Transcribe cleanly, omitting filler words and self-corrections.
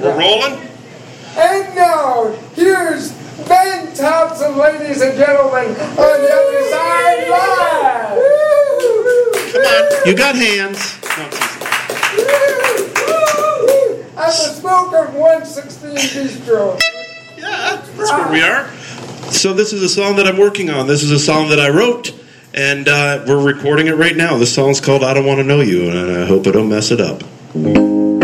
We're rolling? And now, here's Ben Thompson, ladies and gentlemen, on the other side live. Come on, you got hands. I'm the smoker of 116 Bistro. Yeah, that's where we are. So this is a song that I'm working on. This is a song that I wrote, and we're recording it right now. This song's called I Don't Want to Know You, and I hope I don't mess it up.